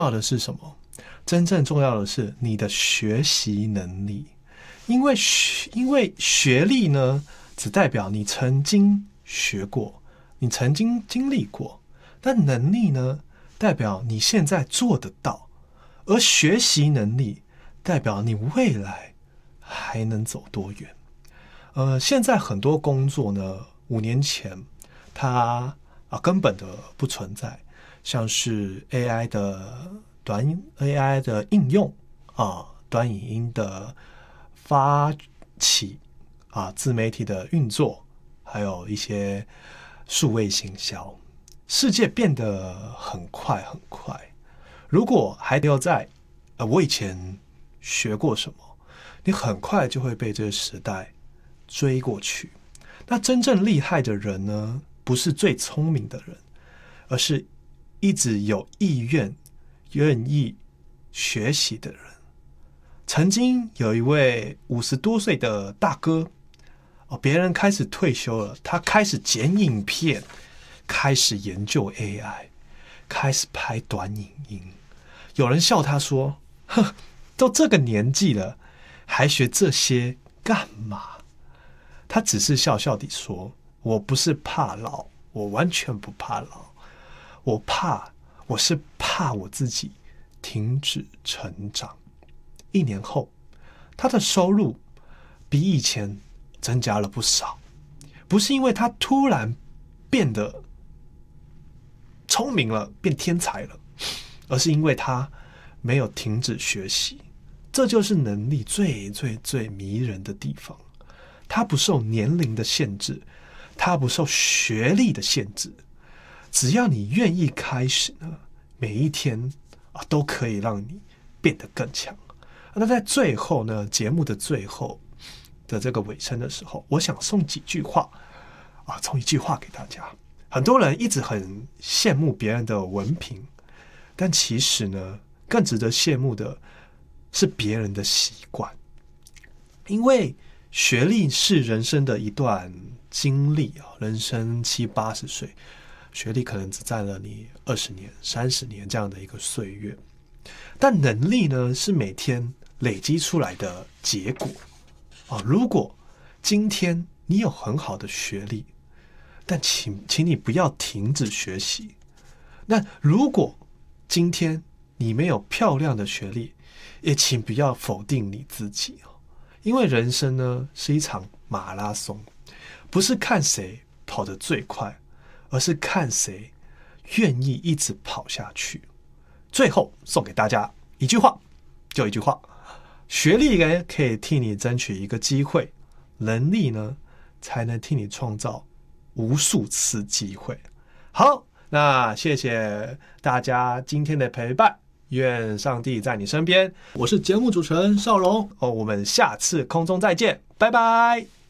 要的是什么？真正重要的是你的学习能力，因为学历呢，只代表你曾经学过，你曾经经历过，但能力呢，代表你现在做得到，而学习能力代表你未来还能走多远。现在很多工作呢，5年前它根本的不存在，像是 AI 的应用短影音的发起自媒体的运作，还有一些数位行销，世界变得很快很快。如果还留在我以前学过什么，你很快就会被这个时代追过去。那真正厉害的人呢，不是最聪明的人，而是一直有意愿、愿意学习的人。曾经有一位50多岁的大哥，别人开始退休了，他开始剪影片，开始研究 AI， 开始拍短影音。有人笑他说：“哼，都这个年纪了，还学这些干嘛？”他只是笑笑地说：“我不是怕老，我完全不怕老，我是怕我自己停止成长。”1年后，他的收入比以前增加了不少，不是因为他突然变得聪明了，变天才了，而是因为他没有停止学习。这就是能力最最最迷人的地方。它不受年龄的限制，它不受学历的限制，只要你愿意开始呢，每一天都可以让你变得更强。那在最后呢，节目的最后的这个尾声的时候，我想送几句话送一句话给大家。很多人一直很羡慕别人的文凭，但其实呢，更值得羡慕的是别人的习惯。因为学历是人生的一段经历人生70、80岁，学历可能只占了你20年、30年这样的一个岁月。但能力呢，是每天累积出来的结果如果今天你有很好的学历，但请你不要停止学习。那如果今天你没有漂亮的学历，也请不要否定你自己因为人生呢是一场马拉松，不是看谁跑得最快，而是看谁愿意一直跑下去。最后送给大家一句话，就一句话：学历呢可以替你争取一个机会，能力呢才能替你创造无数次机会。好，那谢谢大家今天的陪伴，愿上帝在你身边。我是节目主持人邵龙我们下次空中再见，拜拜。